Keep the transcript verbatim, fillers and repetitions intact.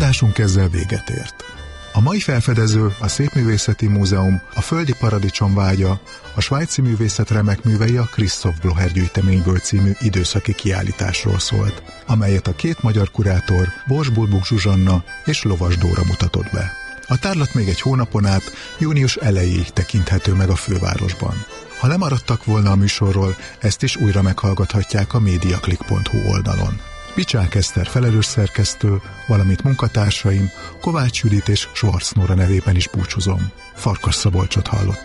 Adásunk ezzel véget ért. A mai felfedező, a Szépművészeti Múzeum, a Földi Paradicsom vágya, a svájci művészet remek művei a Christoph Blocher gyűjteményből című időszaki kiállításról szólt, amelyet a két magyar kurátor, Bors Bulbuk Zsuzsanna és Lovas Dóra mutatott be. A tárlat még egy hónapon át, június elejéig tekinthető meg a fővárosban. Ha lemaradtak volna a műsorról, ezt is újra meghallgathatják a mediaclick pont hu oldalon. Bicsák Eszter felelős szerkesztő, valamint munkatársaim, Kovács Judit és Schwarz Nóra nevében is búcsúzom. Farkas Szabolcsot hallott.